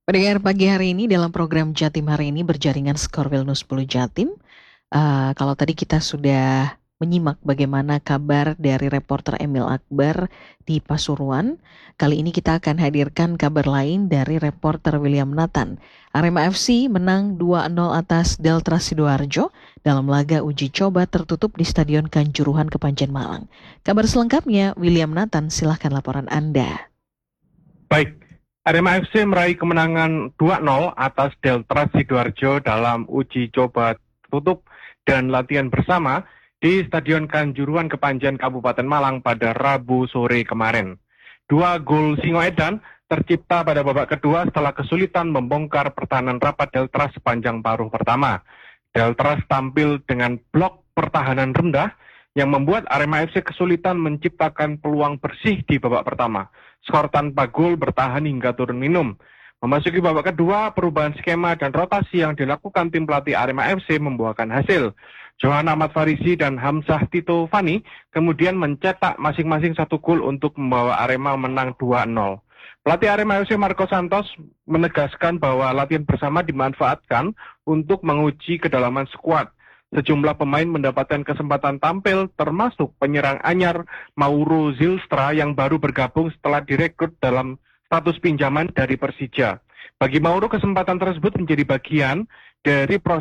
Pendengar pagi hari ini dalam program Jatim hari ini berjaringan Skor Wilnus 10 Jatim. Kalau tadi kita sudah menyimak bagaimana kabar dari reporter Emil Akbar di Pasuruan, kali ini kita akan hadirkan kabar lain dari reporter William Nathan. Arema FC menang 2-0 atas Delta Sidoarjo dalam laga uji coba tertutup di Stadion Kanjuruhan Kepanjen Malang. Kabar selengkapnya, William Nathan, silahkan laporan Anda. Baik, Arema FC meraih kemenangan 2-0 atas Delta Sidoarjo dalam uji coba tutup dan latihan bersama di Stadion Kanjuruhan Kepanjen Kabupaten Malang pada Rabu sore kemarin. 2 gol Singoedan tercipta pada babak kedua setelah kesulitan membongkar pertahanan rapat Delta sepanjang paruh pertama. Delta tampil dengan blok pertahanan rendah yang membuat Arema FC kesulitan menciptakan peluang bersih di babak pertama. Skor tanpa gol bertahan hingga turun minum. Memasuki babak kedua, perubahan skema dan rotasi yang dilakukan tim pelatih Arema FC membuahkan hasil. Johan Ahmad Farisi dan Hamzah Tito Fani kemudian mencetak masing-masing 1 gol untuk membawa Arema menang 2-0. Pelatih Arema FC Marco Santos menegaskan bahwa latihan bersama dimanfaatkan untuk menguji kedalaman skuad. Sejumlah pemain mendapatkan kesempatan tampil, termasuk penyerang anyar Mauro Zylstra yang baru bergabung setelah direkrut dalam status pinjaman dari Persija. Bagi Mauro, kesempatan tersebut menjadi bagian dari proses